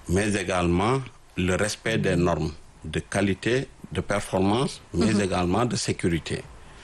mais également le respect des normes de qualité, de performance, mais également de sécurité.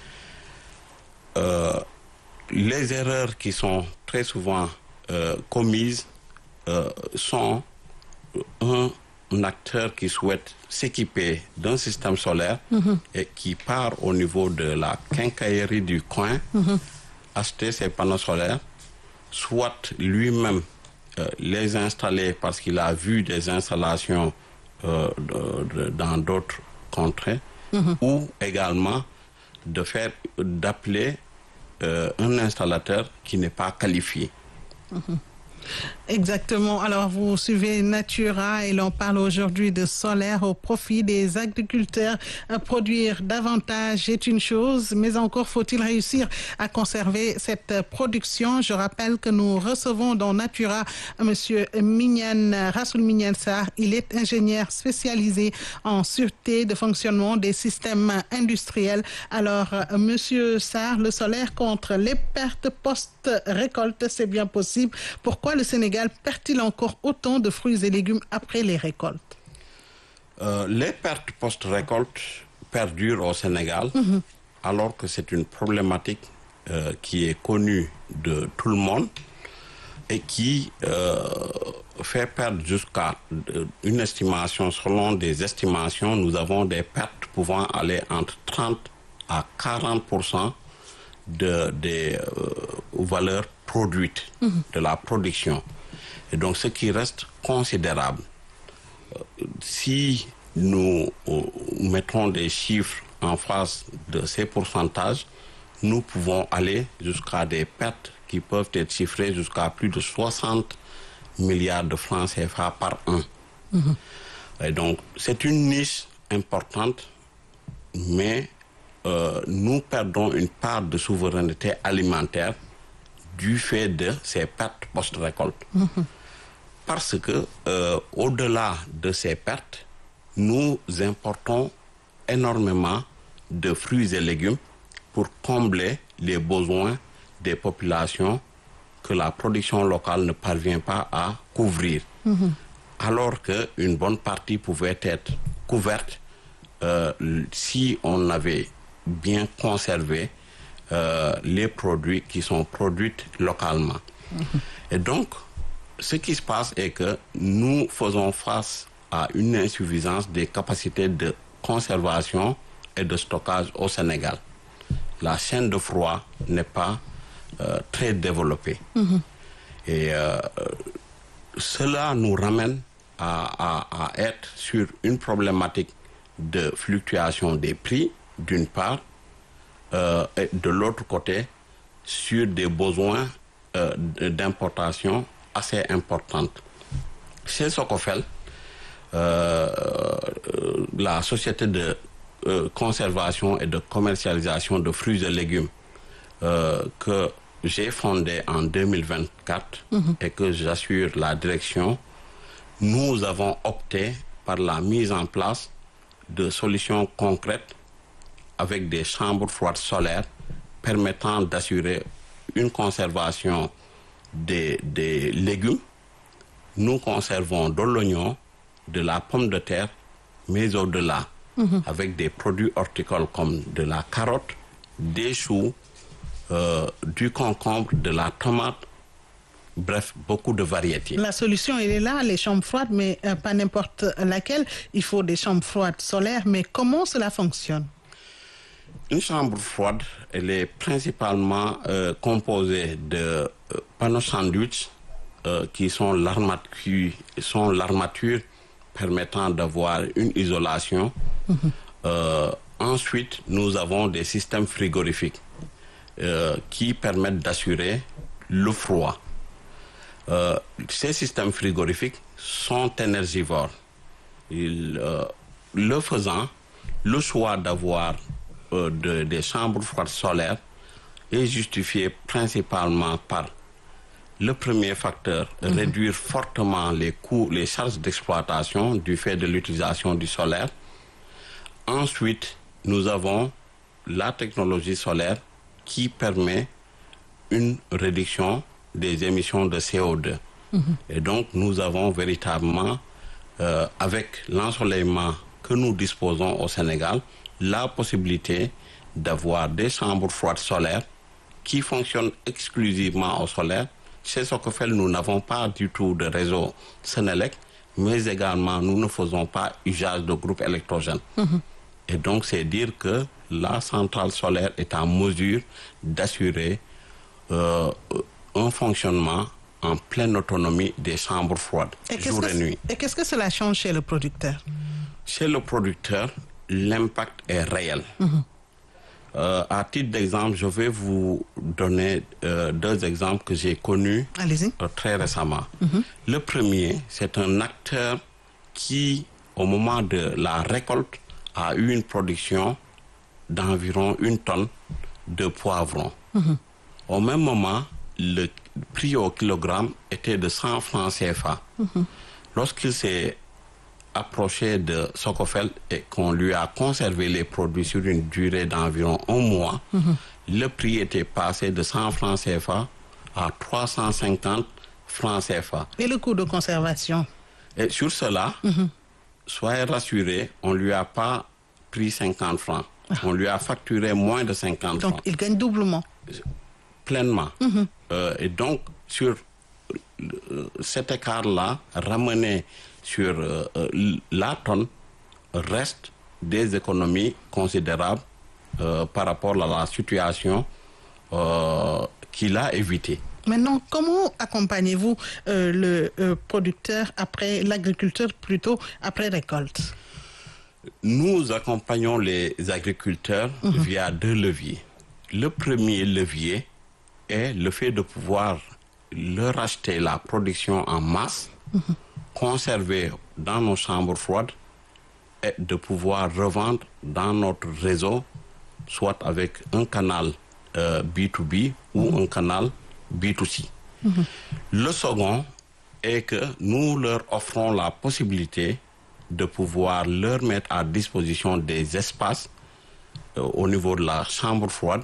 Les erreurs qui sont très souvent commises sont un acteur qui souhaite s'équiper d'un système solaire et qui part au niveau de la quincaillerie du coin, acheter ses panneaux solaires, soit lui-même les installer parce qu'il a vu des installations dans d'autres contrées, ou également d'appeler un installateur qui n'est pas qualifié. Exactement. Alors, vous suivez Natura et l'on parle aujourd'hui de solaire au profit des agriculteurs. Produire davantage est une chose, mais encore faut-il réussir à conserver cette production. Je rappelle que nous recevons dans Natura Monsieur Rassoul Mignane Sarr. Il est ingénieur spécialisé en sûreté de fonctionnement des systèmes industriels. Alors, Monsieur Sarr, le solaire contre les pertes post-récolte, c'est bien possible. Pourquoi le Sénégal perd-il encore autant de fruits et légumes après les récoltes? Les pertes post-récolte perdurent au Sénégal, alors que c'est une problématique qui est connue de tout le monde et qui fait perdre jusqu'à une estimation, selon des estimations, nous avons des pertes pouvant aller entre 30 à 40% des valeurs produites, de la production. Et donc, ce qui reste considérable. Si nous mettons des chiffres en face de ces pourcentages, nous pouvons aller jusqu'à des pertes qui peuvent être chiffrées jusqu'à plus de 60 milliards de francs CFA par an. Et donc, c'est une niche importante, mais nous perdons une part de souveraineté alimentaire du fait de ces pertes post-récolte. Parce que, au-delà de ces pertes, nous importons énormément de fruits et légumes pour combler les besoins des populations que la production locale ne parvient pas à couvrir. Alors qu'une bonne partie pouvait être couverte si on avait bien conservé les produits qui sont produits localement. Et donc, ce qui se passe est que nous faisons face à une insuffisance des capacités de conservation et de stockage au Sénégal. La chaîne de froid n'est pas très développée. Et cela nous ramène à être sur une problématique de fluctuation des prix, d'une part, et de l'autre côté, sur des besoins d'importation assez importantes. Chez Socofel, la société de conservation et de commercialisation de fruits et légumes que j'ai fondée en 2024 et que j'assure la direction, nous avons opté par la mise en place de solutions concrètes avec des chambres froides solaires permettant d'assurer une conservation des légumes. Nous conservons de l'oignon, de la pomme de terre, mais au-delà, avec des produits horticoles comme de la carotte, des choux, du concombre, de la tomate, bref, beaucoup de variétés. La solution, elle est là, les chambres froides, mais pas n'importe laquelle. Il faut des chambres froides solaires, mais comment cela fonctionne? Une chambre froide, elle est principalement composée de panneaux sandwich qui sont l'armature permettant d'avoir une isolation. Ensuite, nous avons des systèmes frigorifiques qui permettent d'assurer le froid. Ces systèmes frigorifiques sont énergivores. Le faisant, le choix d'avoir des chambres froides solaires est justifié principalement par le premier facteur, réduire fortement les coûts, les charges d'exploitation du fait de l'utilisation du solaire. Ensuite, nous avons la technologie solaire qui permet une réduction des émissions de CO2. Et donc, nous avons véritablement avec l'ensoleillement que nous disposons au Sénégal, la possibilité d'avoir des chambres froides solaires qui fonctionnent exclusivement au solaire. Chez Socofel, nous n'avons pas du tout de réseau Sénélec, mais également nous ne faisons pas usage de groupes électrogènes. Et donc, c'est dire que la centrale solaire est en mesure d'assurer un fonctionnement en pleine autonomie des chambres froides, jour et nuit. Et qu'est-ce que cela change chez le producteur? Chez le producteur, l'impact est réel. À titre d'exemple, je vais vous donner deux exemples que j'ai connus très récemment. Le premier, c'est un acteur qui, au moment de la récolte, a eu une production d'environ 1 tonne de poivrons. Au même moment, le prix au kilogramme était de 100 francs CFA. Lorsqu'il s'est approché de Socofel et qu'on lui a conservé les produits sur une durée d'environ 1 mois, le prix était passé de 100 francs CFA à 350 francs CFA. Et le coût de conservation? Et sur cela, soyez rassurés, on ne lui a pas pris 50 francs. On lui a facturé moins de 50 francs. Donc, il gagne doublement? Pleinement. Et donc, sur cet écart-là, ramené sur la tonne, reste des économies considérables par rapport à la situation qu'il a évitée. Maintenant, comment accompagnez-vous le producteur après, l'agriculteur plutôt, après récolte? Nous accompagnons les agriculteurs via 2 leviers. Le premier levier est le fait de pouvoir leur acheter la production en masse, conserver dans nos chambres froides et de pouvoir revendre dans notre réseau, soit avec un canal B2B ou un canal B2C. Le second est que nous leur offrons la possibilité de pouvoir leur mettre à disposition des espaces au niveau de la chambre froide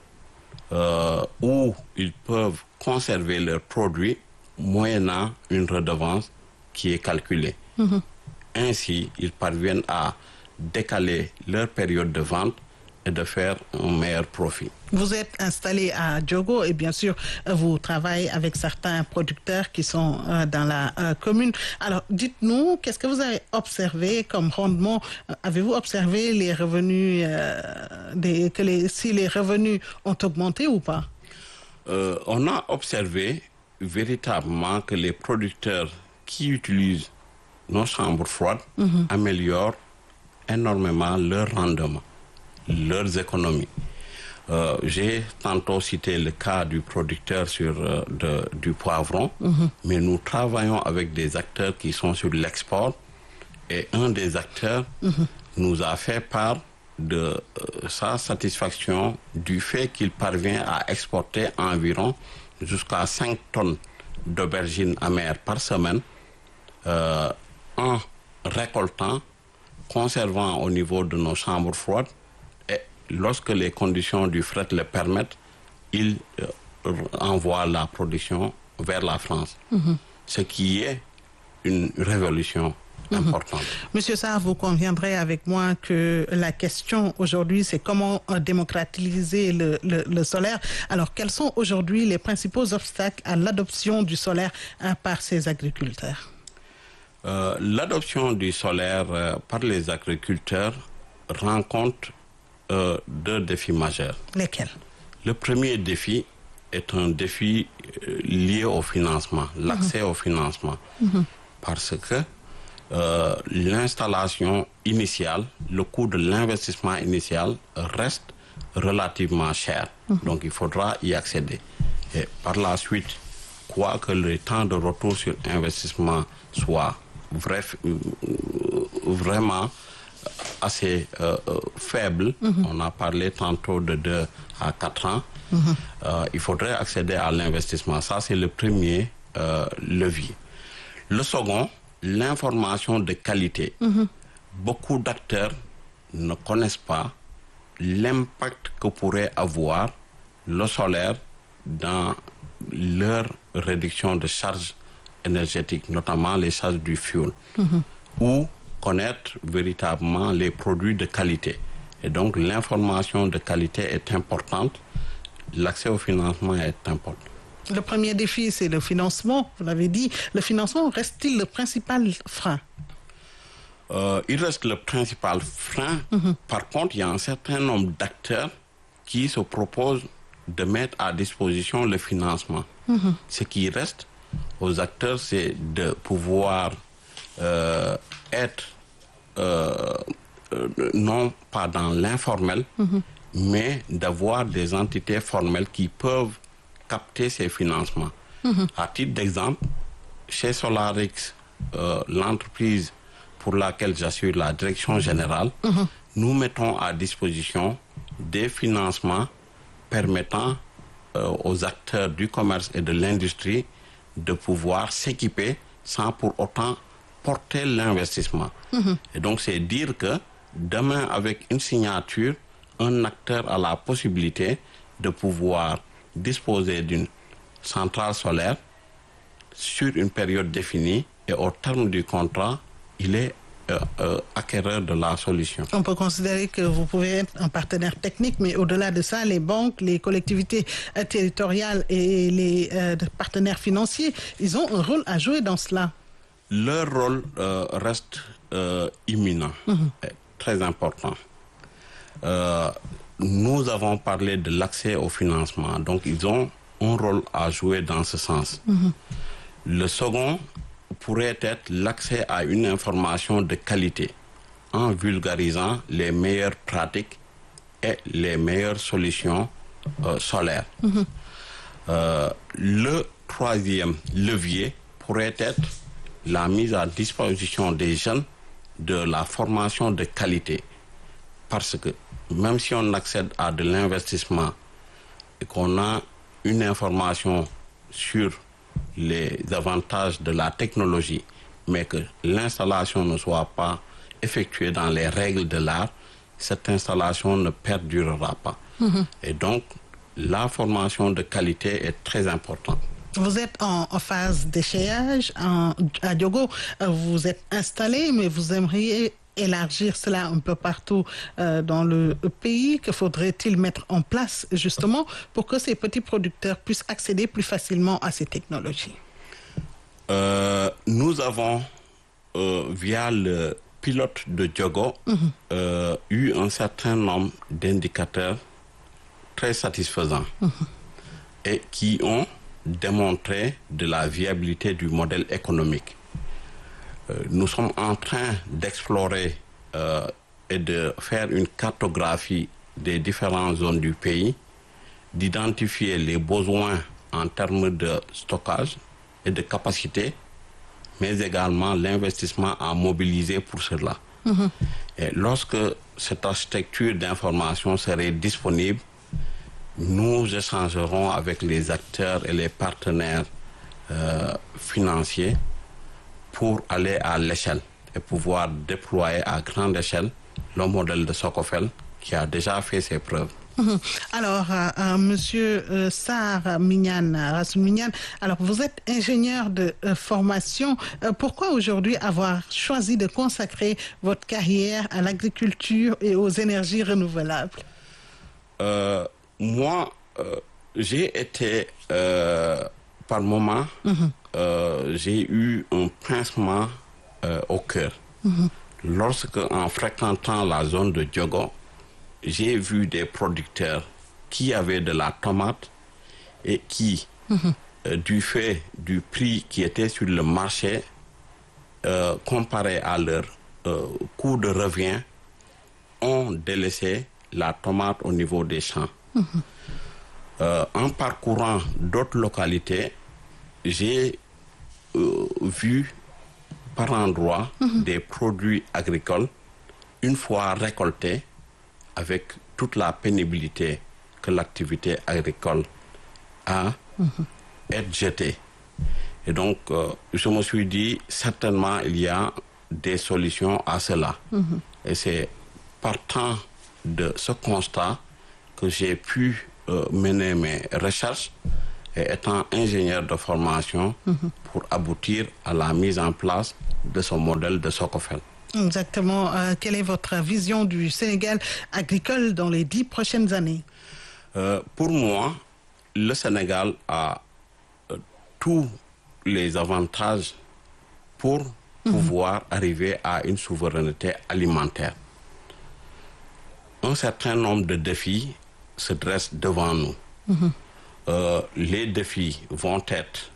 où ils peuvent conserver leurs produits moyennant une redevance qui est calculée. Ainsi, ils parviennent à décaler leur période de vente et de faire un meilleur profit. Vous êtes installé à Diogo et bien sûr, vous travaillez avec certains producteurs qui sont dans la commune. Alors, dites-nous, qu'est-ce que vous avez observé comme rendement? Avez-vous observé les revenus, si les revenus ont augmenté ou pas? On a observé véritablement que les producteurs qui utilisent nos chambres froides améliorent énormément leur rendement, leurs économies. J'ai tantôt cité le cas du producteur du poivron, mais nous travaillons avec des acteurs qui sont sur l'export et un des acteurs nous a fait part de sa satisfaction du fait qu'il parvient à exporter environ jusqu'à 5 tonnes d'aubergines amères par semaine en récoltant, conservant au niveau de nos chambres froides et lorsque les conditions du fret le permettent, il envoie la production vers la France. Ce qui est une révolution importante. Monsieur Sarr, vous conviendrez avec moi que la question aujourd'hui, c'est comment démocratiser le solaire. Alors, quels sont aujourd'hui les principaux obstacles à l'adoption du solaire par ces agriculteurs? L'adoption du solaire par les agriculteurs rencontre 2 défis majeurs. Lesquels? Le premier défi est un défi lié au financement, l'accès au financement. Parce que l'installation initiale, le coût de l'investissement initial reste relativement cher. Donc il faudra y accéder. Et par la suite, quoique le temps de retour sur investissement soit vraiment assez faible, on a parlé tantôt de 2 à 4 ans, il faudrait accéder à l'investissement. Ça, c'est le premier levier. Le second, l'information de qualité. Beaucoup d'acteurs ne connaissent pas l'impact que pourrait avoir le solaire dans leur réduction de charges énergétiques, notamment les charges du fuel. ou connaître véritablement les produits de qualité. Et donc l'information de qualité est importante, l'accès au financement est important. Le premier défi, c'est le financement. Vous l'avez dit, le financement reste-t-il le principal frein? Il reste le principal frein. Par contre, il y a un certain nombre d'acteurs qui se proposent de mettre à disposition le financement. Ce qui reste aux acteurs, c'est de pouvoir être non pas dans l'informel, mais d'avoir des entités formelles qui peuvent capter ces financements. À titre d'exemple, chez Solarix, l'entreprise pour laquelle j'assure la direction générale, nous mettons à disposition des financements permettant aux acteurs du commerce et de l'industrie de pouvoir s'équiper sans pour autant porter l'investissement. Et donc, c'est dire que demain, avec une signature, un acteur a la possibilité de pouvoir disposer d'une centrale solaire sur une période définie et au terme du contrat, il est acquéreur de la solution. On peut considérer que vous pouvez être un partenaire technique, mais au-delà de ça, les banques, les collectivités territoriales et les partenaires financiers, ils ont un rôle à jouer dans cela. Leur rôle reste imminent, très important. Nous avons parlé de l'accès au financement, donc ils ont un rôle à jouer dans ce sens. Le second pourrait être l'accès à une information de qualité en vulgarisant les meilleures pratiques et les meilleures solutions solaires. Le troisième levier pourrait être la mise à disposition des jeunes de la formation de qualité. Parce que même si on accède à de l'investissement et qu'on a une information sur les avantages de la technologie, mais que l'installation ne soit pas effectuée dans les règles de l'art, cette installation ne perdurera pas. Et donc, la formation de qualité est très importante. Vous êtes en phase d'échéage à Diogo. Vous êtes installé, mais vous aimeriez élargir cela un peu partout dans le pays. Que faudrait-il mettre en place justement pour que ces petits producteurs puissent accéder plus facilement à ces technologies? Nous avons, via le pilote de Diogo, eu un certain nombre d'indicateurs très satisfaisants et qui ont démontré de la viabilité du modèle économique. Nous sommes en train d'explorer et de faire une cartographie des différentes zones du pays, d'identifier les besoins en termes de stockage et de capacité, mais également l'investissement à mobiliser pour cela. Et lorsque cette architecture d'information serait disponible, nous échangerons avec les acteurs et les partenaires financiers pour aller à l'échelle et pouvoir déployer à grande échelle le modèle de Socofel qui a déjà fait ses preuves. Alors, Monsieur Sarr Mignane, Rassoul Mignane, alors vous êtes ingénieur de formation. Pourquoi aujourd'hui avoir choisi de consacrer votre carrière à l'agriculture et aux énergies renouvelables? Moi, j'ai été, par moment, j'ai eu un pincement au cœur. Lorsque, en fréquentant la zone de Diogo, j'ai vu des producteurs qui avaient de la tomate et qui, du fait du prix qui était sur le marché, comparé à leur coût de revient, ont délaissé la tomate au niveau des champs. En parcourant d'autres localités, j'ai vu par endroits des produits agricoles, une fois récoltés, avec toute la pénibilité que l'activité agricole a, être jetée. Et donc, je me suis dit, certainement, il y a des solutions à cela. Et c'est partant de ce constat que j'ai pu mener mes recherches et étant ingénieur de formation pour aboutir à la mise en place de ce modèle de Socofel. Exactement. Quelle est votre vision du Sénégal agricole dans les 10 prochaines années? Pour moi, le Sénégal a tous les avantages pour pouvoir arriver à une souveraineté alimentaire. Un certain nombre de défis se dressent devant nous. Les défis vont être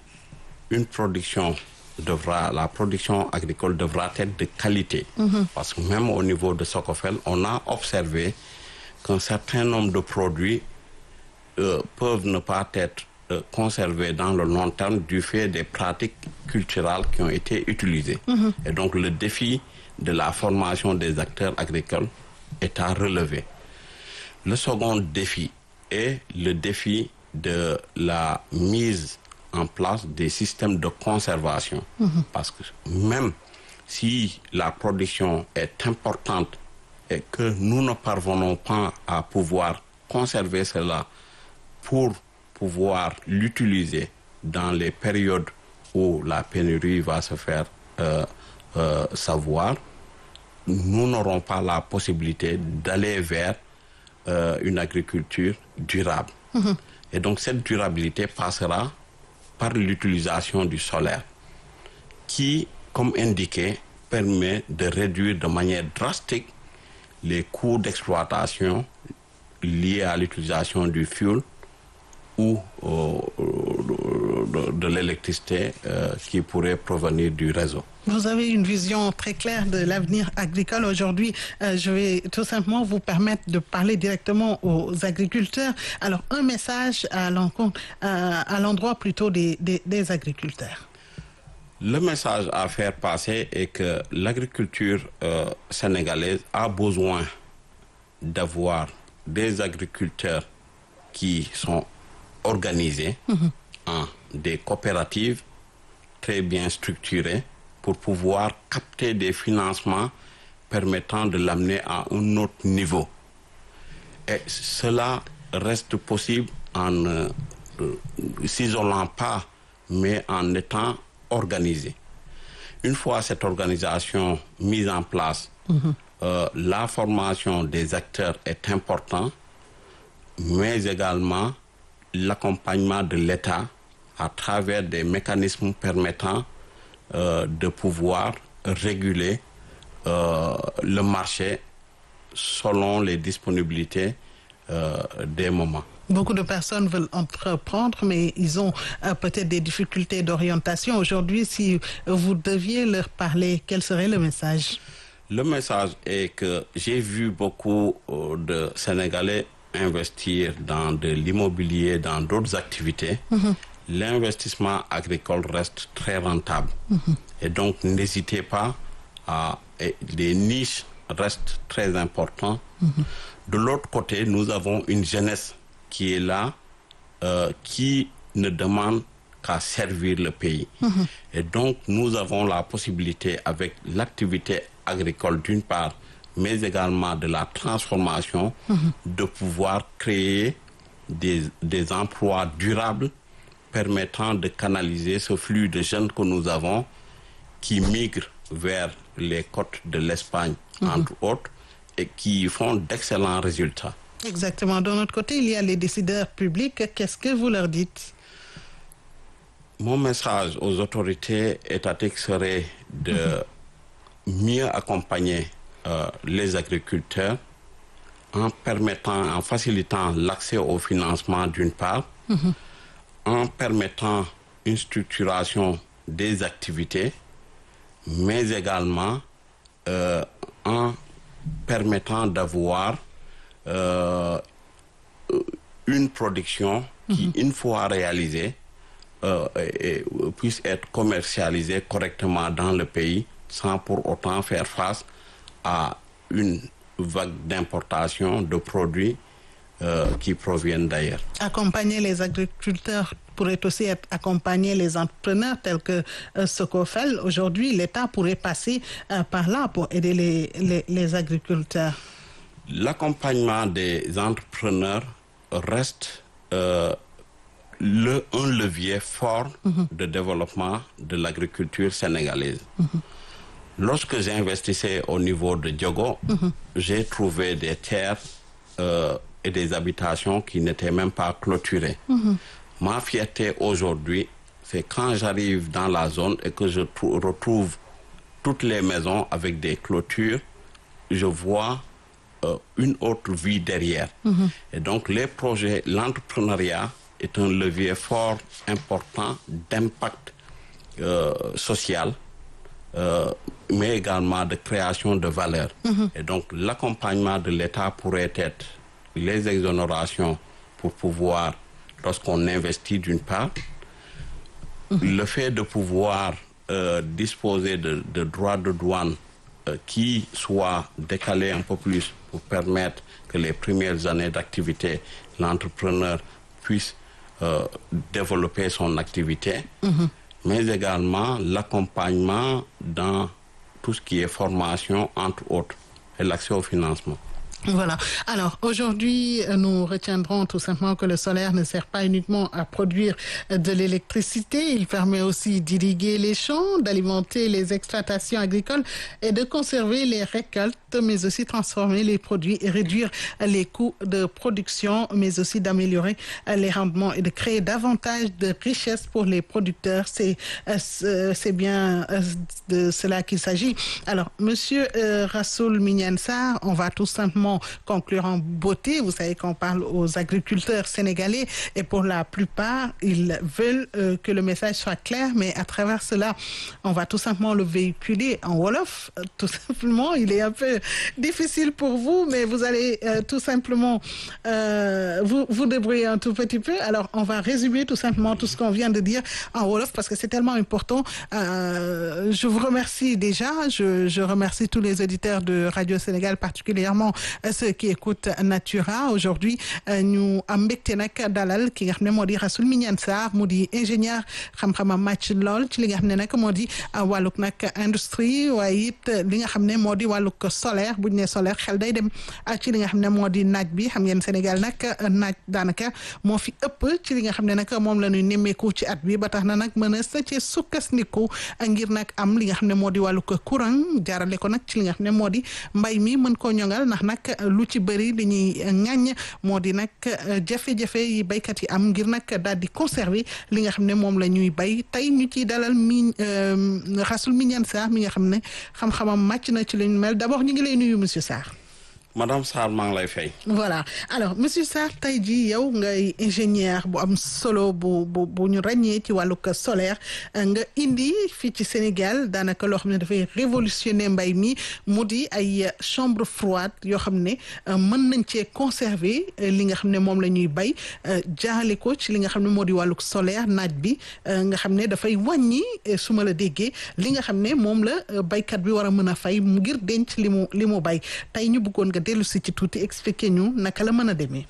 la production agricole devra être de qualité. Parce que même au niveau de Socofel, on a observé qu'un certain nombre de produits peuvent ne pas être conservés dans le long terme du fait des pratiques culturelles qui ont été utilisées. Et donc le défi de la formation des acteurs agricoles est à relever. Le second défi est le défi de la mise en place des systèmes de conservation. Parce que même si la production est importante et que nous ne parvenons pas à pouvoir conserver cela pour pouvoir l'utiliser dans les périodes où la pénurie va se faire savoir, nous n'aurons pas la possibilité d'aller vers une agriculture durable. Et donc cette durabilité passera par l'utilisation du solaire qui, comme indiqué, permet de réduire de manière drastique les coûts d'exploitation liés à l'utilisation du fioul ou de l'électricité qui pourrait provenir du réseau. Vous avez une vision très claire de l'avenir agricole. Aujourd'hui, je vais tout simplement vous permettre de parler directement aux agriculteurs. Alors, un message à l'endroit plutôt des agriculteurs. Le message à faire passer est que l'agriculture sénégalaise a besoin d'avoir des agriculteurs qui sont organisés en des coopératives très bien structurées pour pouvoir capter des financements permettant de l'amener à un autre niveau. Et cela reste possible en ne s'isolant pas, mais en étant organisé. Une fois cette organisation mise en place, la formation des acteurs est importante, mais également l'accompagnement de l'État à travers des mécanismes permettant de pouvoir réguler le marché selon les disponibilités des moments. Beaucoup de personnes veulent entreprendre, mais ils ont peut-être des difficultés d'orientation. Aujourd'hui, si vous deviez leur parler, quel serait le message? Le message est que j'ai vu beaucoup de Sénégalais investir dans de l'immobilier, dans d'autres activités. L'investissement agricole reste très rentable. Et donc, n'hésitez pas les niches restent très importantes. De l'autre côté, nous avons une jeunesse qui est là, qui ne demande qu'à servir le pays. Et donc, nous avons la possibilité, avec l'activité agricole d'une part, mais également de la transformation, de pouvoir créer des emplois durables permettant de canaliser ce flux de jeunes que nous avons qui migrent vers les côtes de l'Espagne, entre autres, et qui font d'excellents résultats. Exactement. De notre côté, il y a les décideurs publics. Qu'est-ce que vous leur dites? Mon message aux autorités étatiques serait de mieux accompagner les agriculteurs en facilitant l'accès au financement d'une part, en permettant une structuration des activités, mais également en permettant d'avoir une production qui, une fois réalisée, puisse être commercialisée correctement dans le pays sans pour autant faire face à une vague d'importation de produits qui proviennent d'ailleurs. Accompagner les agriculteurs pourrait aussi être accompagner les entrepreneurs tels que Socofel. Aujourd'hui, l'État pourrait passer par là pour aider les agriculteurs. L'accompagnement des entrepreneurs reste un levier fort de développement de l'agriculture sénégalaise. Lorsque j'investissais au niveau de Diogo, j'ai trouvé des terres et des habitations qui n'étaient même pas clôturées. Ma fierté aujourd'hui, c'est quand j'arrive dans la zone et que je retrouve toutes les maisons avec des clôtures, je vois une autre vie derrière. Et donc les projets, l'entrepreneuriat est un levier fort, important d'impact social, mais également de création de valeur. Et donc l'accompagnement de l'État pourrait être les exonérations pour pouvoir, lorsqu'on investit d'une part, le fait de pouvoir disposer de droits de douane qui soient décalés un peu plus pour permettre que les premières années d'activité, l'entrepreneur puisse développer son activité, mais également l'accompagnement dans tout ce qui est formation, entre autres, et l'accès au financement. Voilà. Alors aujourd'hui, nous retiendrons tout simplement que le solaire ne sert pas uniquement à produire de l'électricité, il permet aussi d'irriguer les champs, d'alimenter les exploitations agricoles et de conserver les récoltes, mais aussi transformer les produits et réduire les coûts de production, mais aussi d'améliorer les rendements et de créer davantage de richesses pour les producteurs. C'est bien de cela qu'il s'agit. Alors, Monsieur Rassoul Mignane Sarr, on va tout simplement conclure en beauté. Vous savez qu'on parle aux agriculteurs sénégalais et pour la plupart, ils veulent que le message soit clair, mais à travers cela, on va tout simplement le véhiculer en Wolof. Tout simplement, il est un peu difficile pour vous, mais vous allez tout simplement vous débrouiller un tout petit peu. Alors, on va résumer tout simplement tout ce qu'on vient de dire en Wolof parce que c'est tellement important. Je vous remercie déjà. Je remercie tous les auditeurs de Radio Sénégal, particulièrement ceux qui écoutent Natura. Aujourd'hui ñu am mbégte nag dalal ki nga xam ne moo di Rassoul Mignane Sarr mu di ingénieur xam-xamam màcc lool ci li nga xam ne nag moo di wàllug nag industrie waaye it li nga xam ne moo di wàllug solaire bu ñu nee solaire xel day dem ci li nga xam ne moo di naaj bi xam ngeen Sénégal nag naaj daanaka moo fi ëpp ci li nga xam ne nag moom la ñuy nemmeeku ci at bi ba tax na nag mën a sa ci sukkandiku ngir nag am li nga xam ne moo di wàllug courant jaarale ko nag ci li nga xam ne moo di mbay mi mën koo ñoŋal ndax nag lu ci bëri li ñuy ŋàññ moo di nag jafe-jafe yi baykat yi am ngir nag daal di conserver li nga xam ne moom la ñuy bay tey ñu ciy dalal Rassoul Mignane Sarr mi nga xam ne xam-xamam màcc na ci lu ñu mel d'abord ñu ngi lay nuyu monsieur Sarr. Madame Sarr maa ngi lay fay. Voilà alors monsieur Sarr tey jii yow ngay ingénieur bu am solo bu ñu ràññee ci wàllug solaire nga indi fii ci Sénégal daanaka loo xam ne dafay révolutionner mbay mi mu di ay chambre froide yoo xam ne mën nañ cee conserver li nga xam ne moom la ñuy bay jaarale ko ci li nga xam ne moo di wàllug solaire naaj bi nga xam ne dafay wàññi su ma la déggee li nga xam ne moom la baykat bi war a mën a fay ngir denc li mu bay tey ñu bëggoon nga dellu si ci tuuti expliquer ñu naka la mën a demee.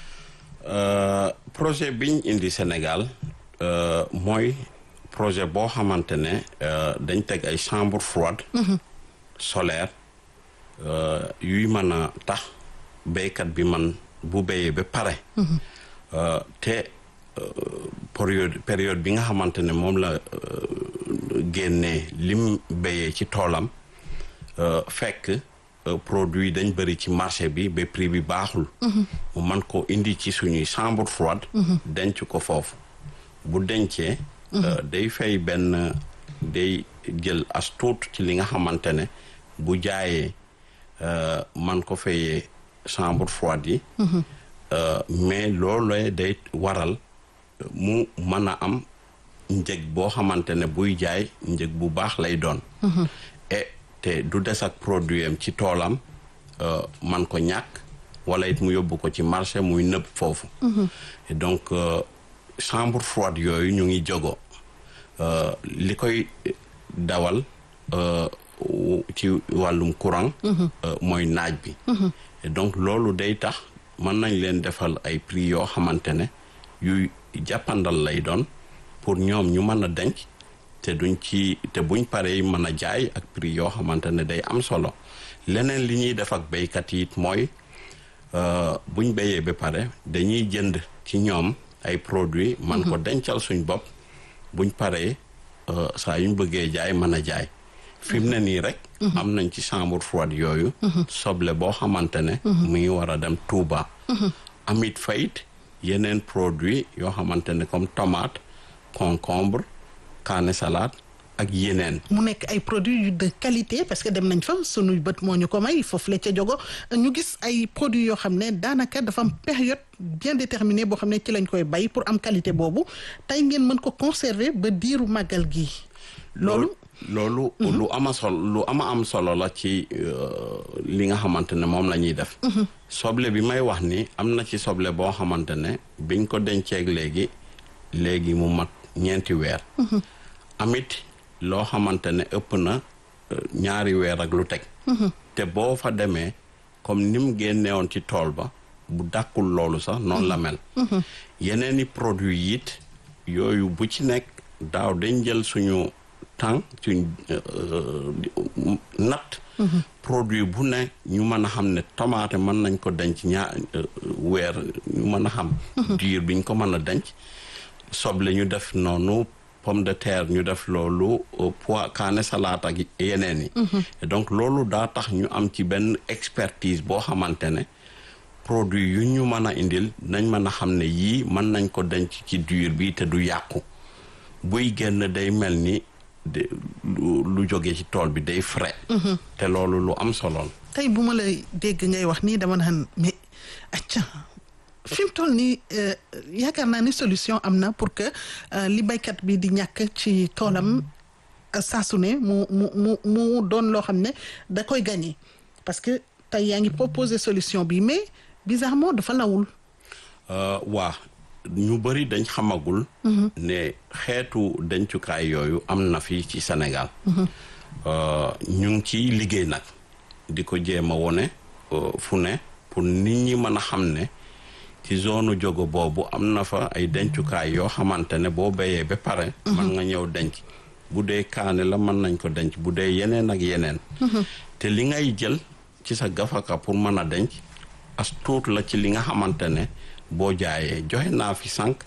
projet biñ indi Sénégal mooy projet boo xamante ne dañ teg ay chambre froide solaire yuy mën a tax béykat bi man bu béyee ba pare te période bi nga xamante ne moom la génnee lim béyee ci toolam fekk produit dañ bëri ci marché bi ba prix bi baaxul mu man ko indi ci suñuy chambre froide denc ko foofu bu dencee day fay day jël as tuut ci li nga xamante ne bu jaayee man ko fayee chambre froide yi mais loolu day waral mu mën a am njëg boo xamante ne buy jaay njëg bu baax lay doon et te du des ak produit am ci toolam man ko ñàkk wala it mu yóbbu ko ci marché muy nëb foofu et donc chambre froide yooyu ñu ngi jogo li koy dawal ci wàllum courant mooy naaj bi et donc loolu day tax mën nañ leen defal ay prix yoo xamante ne yuy jàppandal lay doon pour ñoom ñu mën a denc te buñ paree mën a jaay ak prix yoo xamante ne day am solo leneen li ñuy def ak béykat yi it mooy buñ béyee ba pare dañuy jënd ci ñoom ay produits man ko dencal suñ bopp buñ paree saa yuñ bëggee jaay mën a jaay fi mu ne nii rek am nañ ci chambre froide yooyu soble boo xamante ne mu ngi war a dem Touba amit fayit yeneen produit yoo xamante ne comme tomate concombre kaane salade ak yeneen. mu nekk ay produits de qualité parce que dem nañ fa sunuy bët moo ñu ko may foofu la ca jogo ñu gis ay produits yoo xam ne daanaka dafa am période bien déterminée boo xam ne ci lañ koy bay pour am qualité boobu tey ngeen mën ko conserver ba diiru màggal gi. loolu lu ama am solo la ci li nga xamante ne moom la ñuy def. soble bi may wax ni am na ci soble boo xamante ne biñ ko denceeg léegi mu mat 4 weer. amit loo xamante ne ëpp na 2 weer ak lu teg. te boo fa demee comme ni mu génnewoon ci tool ba bu dàkkul loolu sax noonu la mel. yeneen i produits it yooyu bu ci nekk daaw dañ jël suñu temps suñ natt. produit bu ne ñu mën a xam ne tomate mën nañ ko denc weer ñu mën a xam. diir biñ ko mën a denc. soble ñu def noonu pomme de terre ñu def loolu pois kaane salade ak yeneen yi. donc loolu daa tax ñu am ci benn expertise boo xamante ne produit yu ñu mën a indil nañ mën a xam ne yii mën nañ ko denc ci diir bi te du yàqu buy génn day mel ni lu jóge ci tool bi day frais. te loolu lu am solo. tey bu ma lay dégg ngay wax nii dama naan mais acca fi mu toll nii yaakaar naa ni solution am na pour que li baykat bi di ñàkk ci toolam saa su ne mu doon loo xam ne da koy gagné parce que tey yaa ngi proposé solution bi mais bizarrement dafa lawul. waa ñu bëri dañ xamagul. ne xeetu dencukaay yooyu am na fii ci Sénégal. ñu ngi ciy liggéey nag di ko jéem a wone fu ne pour nit ñi mën a xam ne. ci zone jogo boobu am na fa ay dencukaay yoo xamante ne boo béyee ba pare. mën nga ñëw denc bu dee kaane la mën nañ ko denc bu dee yeneen ak yeneen. te li ngay jël ci sa gafaka pour mën a denc as tuut la ci li nga xamante ne boo jaayee joxe naa fi sànq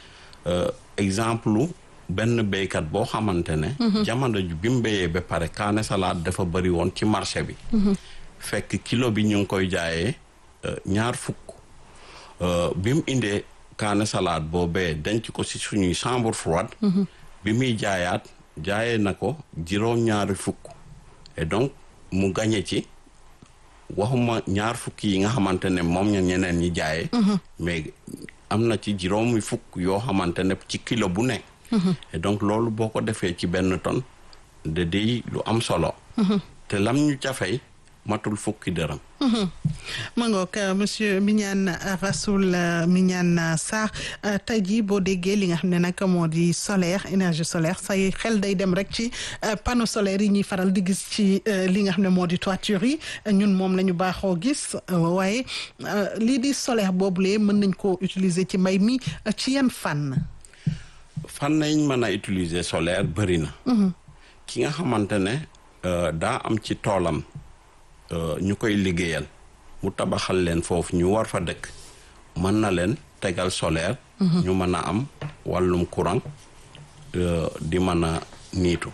exemple benn béykat boo xamante ne. jamono ji bi mu béyee ba pare kaane salade dafa bëri woon ci marché bi. fekk kilo bi ñu ngi koy jaayee 2 fukk. bi mu indee kaane salade boobee denc ko ci suñuy chambre froide. bi muy jaayee na ko 2 fukk. et donc mu gagné ci waxuma 2 fukk yi nga xamante ne moom ñeneen ñi jaayee. mais am na ci 2 fukk yoo xamante ne ci kilo bu nekk. et donc loolu boo ko defee ci benn tonne de day lu am solo. te lam ñu cafey matul fukki dërëm. ma ngoog monsieur Mignane Rassoul Mignane Sarr tey jii boo déggee li nga xam ne nag moo di solaire énergie solaire say xel day dem rek ci panneau solaire yi ñuy faral di gis ci li nga xam ne moo di toiture yi ñun moom la ñu baaxoo gis waaye lii di solaire boobule mën nañ koo utiliser ci mbay mi ci yan fànn. fànn nañ mën a utiliser solaire bëri na. ki nga xamante ne daa am ci toolam. ñu koy liggéeyal mu tabaxal leen foofu ñu war fa dëkk mën na leen tegal solaire. ñu mën a am wàllum courant di mën a niitu.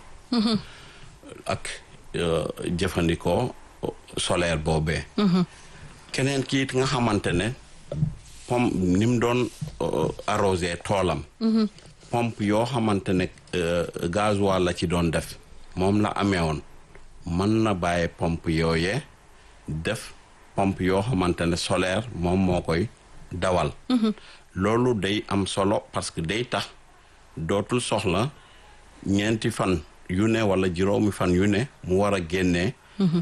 ak jëfandikoo solaire boobee. keneen ki it nga xamante ne pompe ni mu doon arrosé toolam. pompe yoo xamante ne gasoil la ci doon def moom la amee woon. mën na bàyyi pompe yooyee def pompe yoo xamante ne solaire moom moo koy dawal. loolu day am solo parce que day tax dootul soxla 4 fan yu ne wala 5 fan yu ne mu war a génnee.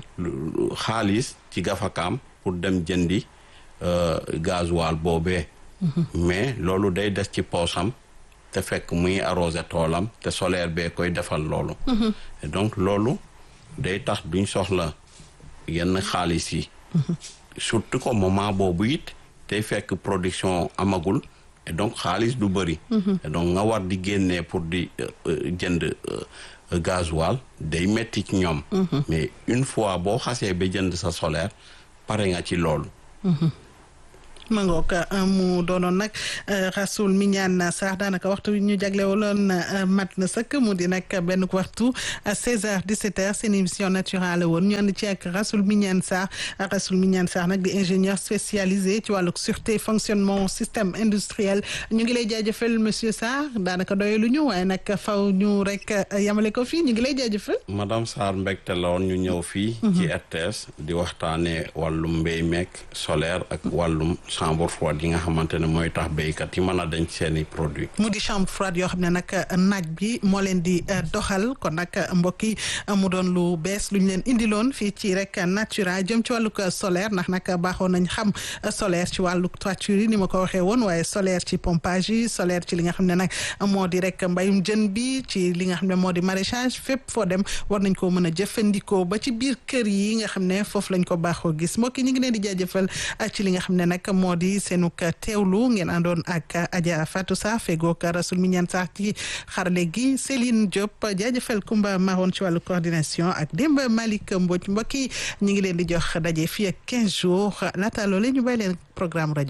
xaalis ci gafakaam pour dem jëndi gasoil boobee. mais loolu day des ci poosam te fekk muy arrosé toolam te solaire bee koy defal loolu. et donc loolu. day tax duñ soxla yenn xaalis yi. surtout que moment boobu it day fekk production amagul et donc xaalis du bëri. et donc nga war di génnee pour di jënd gasoil day metti ci ñoom. mais une fois boo xasee ba jënd sa solaire pare nga ci loolu. ma ngoog mu doonoon nag Rassoul Mignane Sarr daanaka waxtu wi ñu jaglewaloon mat na sëkk mu di nag benn waxtu 16h 17h seen émission naturelle woon ñu ànd ci ak Rassoul Mignane Sarr nag di ingénieur spécialisé ci wàllu sûreté fonctionnement système industriel ñu ngi lay jaajëfal monsieur Sarr daanaka doyalu ñu waaye nag faw ñu rek yamale ko fii ñu ngi lay jaajëfal. madame Sarr mbégte la woon ñu ñëw fii. ci RTS di waxtaanee wàllum mbéy meek solaire ak wàllum chambre froide yi nga xamante ne mooy tax béykat yi mën a denc seeni produit mu di chambre froide yoo xam ne nag naaj bi moo leen di doxal kon nag mbokk yi mu doon lu bees lu ñu leen indiloon fii ci rek Natura jëm ci wàllug solaire ndax nag baaxoon nañ xam solaire ci wàllug toiture yi ni ma ko waxee woon waaye solaire ci pompage yi solaire ci li nga xam ne nag moo di rek mbayum jën bi ci li nga xam ne moo di maraîchage fépp foo dem war nañ ko mën a jëfandikoo ba ci biir kër yi nga xam ne foofu lañ ko baaxoo gis mbokk yi ñu ngi leen di jaajëfal ci li nga xam ne nag moo di seenuk teewlu ngeen àndoon ak Adja Fatou Sarr fegook Rassoul Mignane Sarr ci xarale gi Céline Diop jaajëfal Kumba Maroon ci wàllu coordination ak Demba Malick Mbodj mbokk yi ñu ngi leen di jox daje fii ak 15 jours laata loole ñu bàyyi leen programme rajo